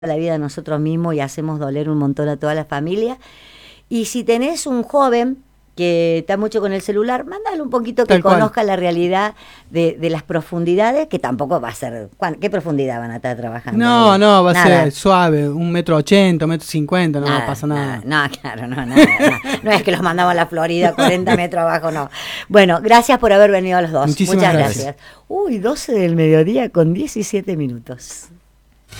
la vida de nosotros mismos y hacemos doler un montón a toda la familia. Y si tenés un joven que está mucho con el celular, mándale un poquito que Tal cual. conozca la realidad de las profundidades, que tampoco va a ser... ¿Qué profundidad van a estar trabajando No, ahí? no, va a Nada. ser suave, 1,80 m, 1,50 m, no Nada, pasa nada. No, claro, no, nada. No es que los mandamos a la Florida 40 metros abajo, no. Bueno, gracias por haber venido a los dos. Muchísimas Muchas gracias. gracias. Uy, 12 del mediodía con 17 minutos.